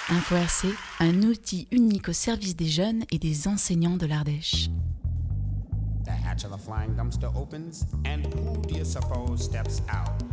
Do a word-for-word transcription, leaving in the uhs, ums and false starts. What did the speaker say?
Info R C, un outil unique au service des jeunes et des enseignants de l'Ardèche. The hatch of the flying dumpster opens, and who do you suppose steps out?